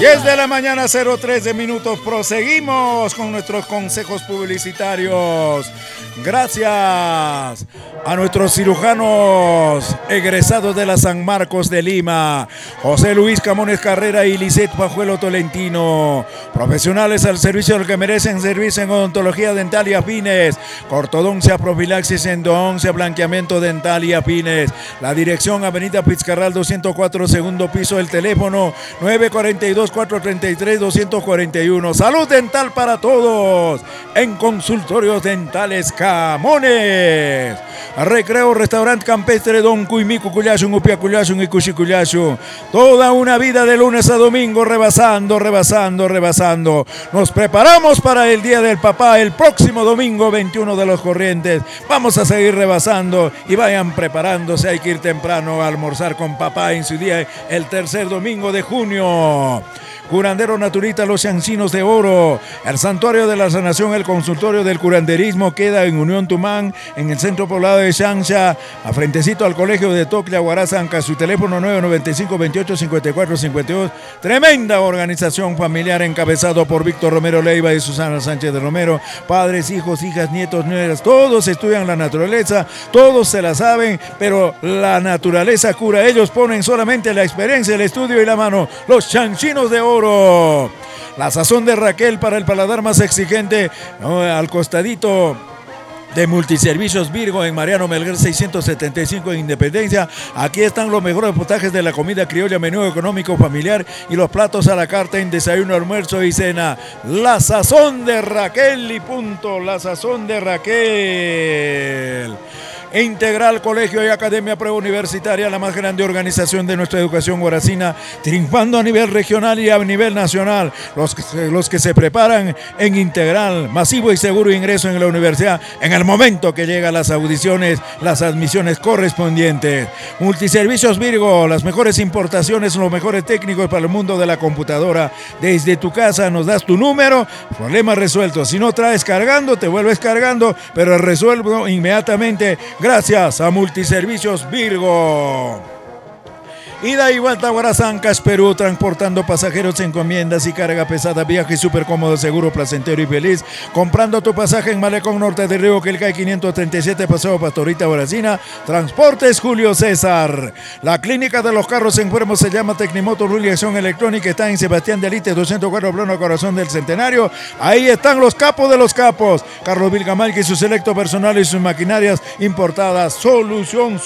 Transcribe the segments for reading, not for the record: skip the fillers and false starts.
10 de la mañana, 0:13 minutos. Proseguimos con nuestros consejos publicitarios. Gracias a nuestros cirujanos egresados de la San Marcos de Lima, José Luis Camones Carrera y Lisette Pajuelo Tolentino. Profesionales al servicio del que merecen, servicio en odontología dental y afines, ortodoncia, profilaxis, endodoncia, blanqueamiento dental y afines. La dirección: Avenida Pizcarral 204, segundo piso. El teléfono 942-433-241. Salud dental para todos en Consultorios Dentales Camones. Recreo Restaurante Campestre Don Cuimico Cuyashun, Upia Cuyashun y Cuchicuyashun. Toda una vida de lunes a domingo, rebasando. Nos preparamos para el Día del Papá el próximo domingo 21 de los Corrientes. Vamos a seguir rebasando y vayan preparándose. Hay que ir temprano a almorzar con papá en su día, el tercer domingo de junio. Curandero naturista Los Chancinos de Oro, el Santuario de la Sanación, el consultorio del curanderismo queda en Unión Tumán, en el centro poblado de Xancha, a frentecito al colegio de Toclia, Guarazanca. Su teléfono 995-28-54-52. Tremenda organización familiar encabezado por Víctor Romero Leiva y Susana Sánchez de Romero. Padres, hijos, hijas, nietos, nueras, todos estudian la naturaleza, todos se la saben, pero la naturaleza cura. Ellos ponen solamente la experiencia, el estudio y la mano. Los Chancinos de Oro. La sazón de Raquel para el paladar más exigente, al costadito de Multiservicios Virgo en Mariano Melgar 675 en Independencia. Aquí están los mejores potajes de la comida criolla, menú económico familiar y los platos a la carta en desayuno, almuerzo y cena. La sazón de Raquel y punto. La sazón de Raquel. Integral Colegio y Academia Preuniversitaria, la más grande organización de nuestra educación guaracina, triunfando a nivel regional y a nivel nacional. Los que se preparan en Integral, masivo y seguro ingreso en la universidad en el momento que llegan las audiciones, las admisiones correspondientes. Multiservicios Virgo, las mejores importaciones, los mejores técnicos para el mundo de la computadora. Desde tu casa nos das tu número, problema resuelto. Si no traes cargando, te vuelves cargando, pero resuelvo inmediatamente. Gracias a Multiservicios Virgo. Ida y vuelta a Guarazancas, Perú, transportando pasajeros, encomiendas y carga pesada. Viaje súper cómodo, seguro, placentero y feliz. Comprando tu pasaje en Malecón Norte de Río Quelcay 537, Paseo Pastorita, Guaracina. Transportes Julio César. La clínica de los carros enfermos se llama Tecnimoto Rulación Electrónica. Está en Sebastián de Alite 204, pleno corazón del Centenario. Ahí están los capos de los capos. Carlos Vilgamal y su selecto personal y sus maquinarias importadas. Solución.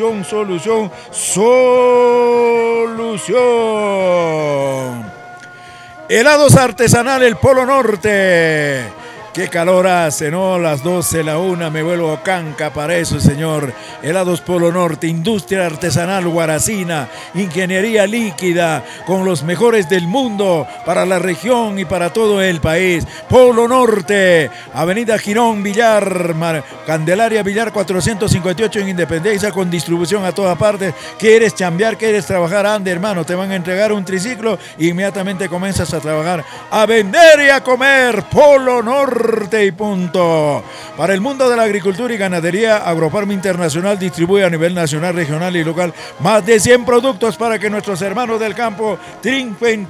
Helados artesanal El Polo Norte. Qué calor hace, ¿no? Las 12, la 1, me vuelvo canca para eso, señor. Helados Polo Norte, industria artesanal guaracina, ingeniería líquida, con los mejores del mundo para la región y para todo el país. Polo Norte, Avenida Girón, Villar, Candelaria Villar 458 en Independencia, con distribución a todas partes. ¿Quieres chambear? ¿Quieres trabajar? Ande, hermano, te van a entregar un triciclo e inmediatamente comienzas a trabajar, a vender y a comer. Polo Norte y punto. Para el mundo de la agricultura y ganadería, Agrofarm Internacional distribuye a nivel nacional, regional y local más de 100 productos para que nuestros hermanos del campo triunfen.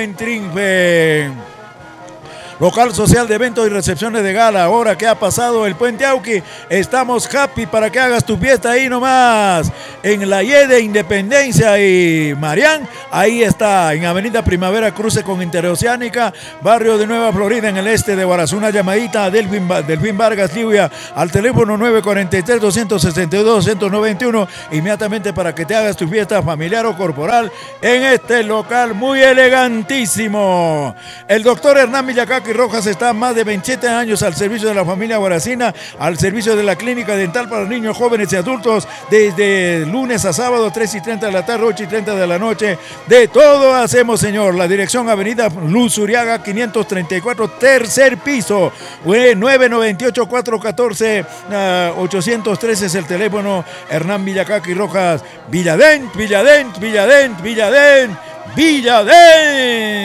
Local social de eventos y recepciones de gala. Ahora que ha pasado el Puente Auqui, estamos happy para que hagas tu fiesta ahí nomás. En la Y de Independencia y Marián, ahí está, en Avenida Primavera, cruce con Interoceánica, barrio de Nueva Florida, en el este de Guarazú. Una llamadita a Delfín Vargas Livia al teléfono 943-262-291, inmediatamente para que te hagas tu fiesta familiar o corporal en este local muy elegantísimo. El doctor Hernán Villacaqui Rojas está más de 27 años al servicio de la familia guaracina, al servicio de la clínica dental para niños, jóvenes y adultos, desde lunes a sábado, 3:30 de la tarde, 8:30 de la noche. De todo hacemos, señor. La dirección: Avenida Luz Uriaga 534, tercer piso, 998-414-813 es el teléfono. Hernán Villacaqui Rojas, Villadent.